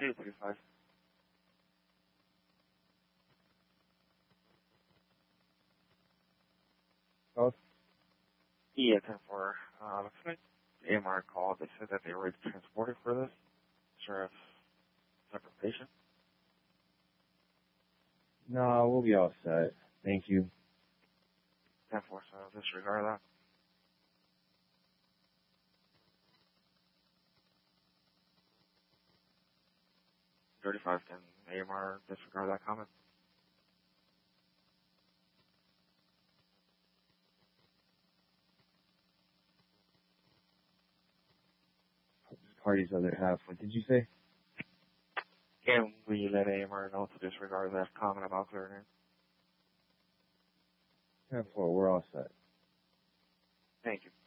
235. Oh, Yeah, 10-4. Looks like AMR called. They said that they were transported for this. Sure if separate patient. no, we'll be all set. Thank you. 10-4, so disregard that. 35, can AMR disregard that comment? Party's other half. What did you say? Can we let AMR know to disregard that comment about clearing in? 10-4, we're all set. Thank you.